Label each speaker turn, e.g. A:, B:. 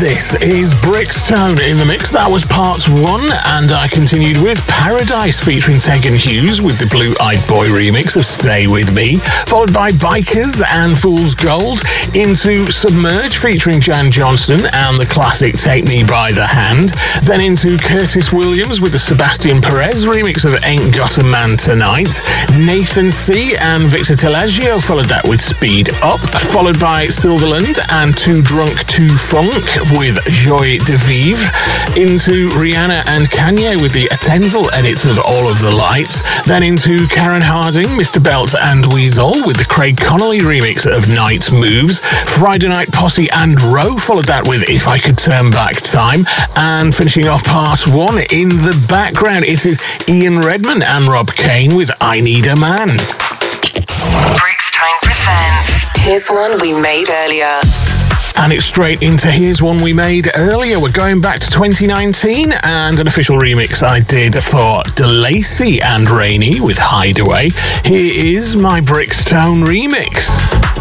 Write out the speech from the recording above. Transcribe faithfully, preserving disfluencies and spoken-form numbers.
A: This is Brixton in the mix. That was part one, and I continued with Paradise featuring Tegan Hughes with the Blue Eyed Boy remix of Stay With Me, followed by Bikers and Fool's Gold, into Submerge featuring Jan Johnston and the classic Take Me By The Hand, then into Curtis Williams with the Sebastian Perez remix of Ain't Got A Man Tonight, Nathan C. and Victor Telagio followed that with Speed Up, followed by Silverland and Too Drunk Too Funk with Joy de Vivre, into Rihanna and Kanye with the Atenzel edits of All of the Lights, then into Karen Harding, Mister Belt and Weasel with the Craig Connolly remix of Night Moves, Friday Night Posse and Roe followed that with If I Could Turn Back Time, and finishing off part one in the background, it is Ian Redman and Rob Kane with I Need a Man.
B: Brixton presents Here's One We Made Earlier.
A: And it's straight into Here's One We Made Earlier. We're going back to twenty nineteen and an official remix I did for DeLacy and Rainey with Hideaway. Here is my Brixton remix.